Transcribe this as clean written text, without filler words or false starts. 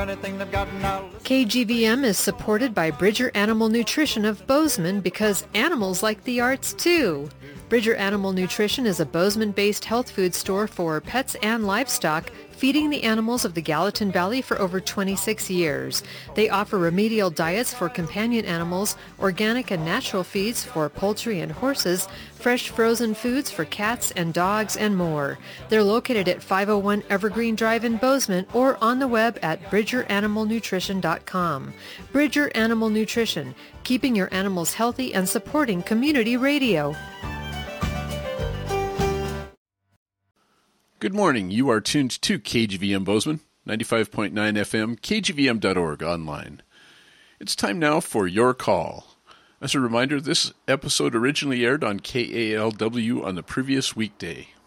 KGVM is supported by Bridger Animal Nutrition of Bozeman because animals like the arts too. Bridger Animal Nutrition is a Bozeman-based health food store for pets and livestock, feeding the animals of the Gallatin Valley for over 26 years. They offer remedial diets for companion animals, organic and natural feeds for poultry and horses, fresh frozen foods for cats and dogs, and more. They're located at 501 Evergreen Drive in Bozeman or on the web at bridgeranimalnutrition.com. Bridger Animal Nutrition, keeping your animals healthy and supporting community radio. Good morning. You are tuned to KGVM Bozeman, 95.9 FM, kgvm.org online. It's time now for your call. As a reminder, this episode originally aired on KALW on the previous weekday.